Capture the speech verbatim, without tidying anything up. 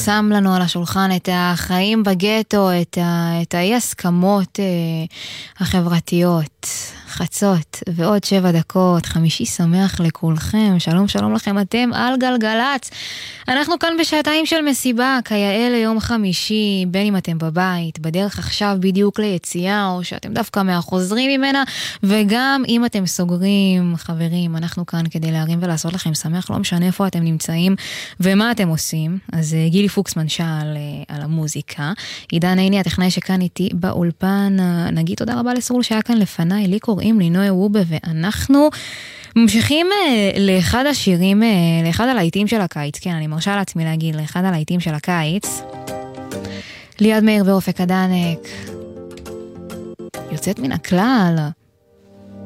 שם לנו על השולחן את החיים בגטו, את, ה, את האי-הסכמות אה, החברתיות, חצות ועוד שבע דקות, חמישי שמח לכולכם, שלום שלום לכם, אתם על גלגלץ. אנחנו כאן בשעתיים של מסיבה, כיאה ליום חמישי, בין אם אתם בבית, בדרך עכשיו בדיוק ליציאה, או שאתם דווקא מהחוזרים ממנה, וגם אם אתם סוגרים, חברים, אנחנו כאן כדי להרים ולעשות לכם שמח, לא משנה איפה אתם נמצאים ומה אתם עושים. אז גילי פוקסמן שאל על המוזיקה, עידן עיני, הטכנאי שכאן איתי באולפן, נגיד תודה רבה לסרול שהיה כאן לפניי, לי קוראים לי נועה וובה, ואנחנו ממשיכים לאחד השירים, לאחד הלהיטים של הקיץ, כן, אני מרשה לעצמי להגיד, לאחד הלהיטים של הקיץ, ליעד מאיר ואופק הדנק, יוצאת מן הכלל,